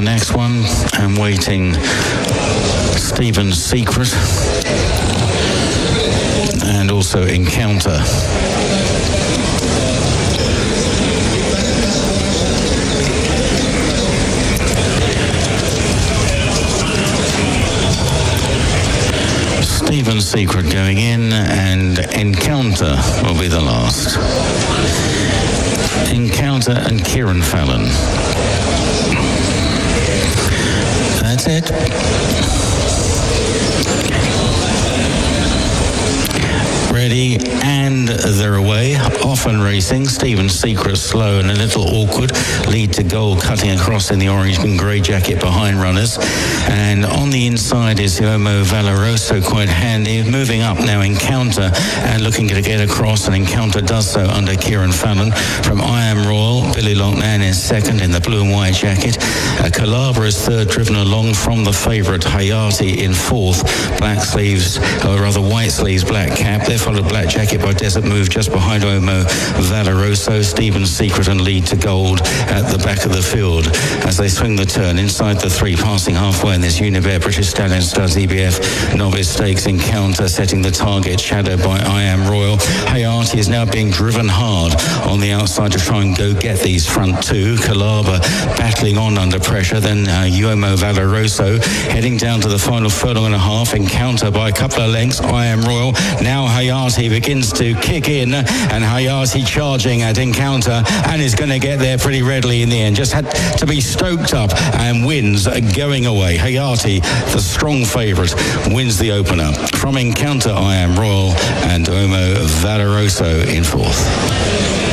the next one. I'm waiting Stephen's Secret and also Encounter. Stephen's Secret going in, and Encounter will be the last. Encounter and Kieran Fallon. That's it. Ready, and they're away. Off and racing. Stephen's Secret slow and a little awkward. Lead to goal, cutting across in the orange and grey jacket behind runners. And on the inside is Uomo Valoroso, quite handy. Moving up now, Encounter, and looking to get across, and Encounter does so under Kieran Fallon. From I Am Royal, Billy Loughnane is second in the blue and white jacket. Calabra is third, driven along from the favourite Hayati in fourth. Black sleeves, or rather white sleeves, black cap. They're followed black jacket by Desert Move just behind Uomo Valoroso. Stephen's Secret and Lead to Gold at the back of the field as they swing the turn inside the three, passing halfway in this Unibet British Stallion Studs EBF Novice Stakes. Encounter setting the target, shadowed by I Am Royal. Hayati is now being driven hard on the outside to try and go get these front two. Calaba battling on under pressure, then Uomo Valoroso heading down to the final furlong and a half. Encounter by a couple of lengths. I Am Royal. Now Hayati begins to kick in, and Hayati charging at Encounter and is going to get there pretty readily in the end. Just had to be stoked up and wins going away. Hayati, the strong favourite, wins the opener. From Encounter, I Am Royal, and Uomo Valoroso in fourth.